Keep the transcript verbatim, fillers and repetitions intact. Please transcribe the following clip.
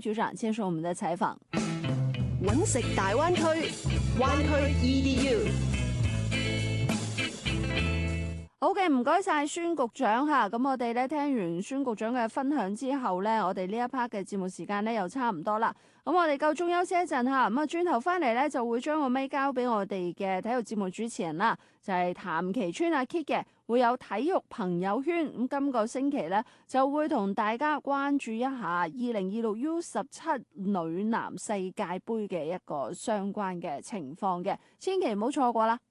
局長接受我們的採訪。 揾食大灣區，灣區 E D U。 好嘅，唔該晒孫局長吓。咁我哋咧聽完孫局長嘅分享之後咧，我哋呢一 part 嘅節目時間咧又差唔多啦。咁我哋夠鐘休息一陣吓，咁啊轉頭翻嚟咧就會將個咪交俾我哋嘅體育節目主持人啦，就係譚其川阿 Kit 嘅，會有體育朋友圈。咁今個星期咧就會同大家關注一下二零二六 U 十七女籃世界盃嘅一個相關嘅情況嘅，千祈唔好錯過啦。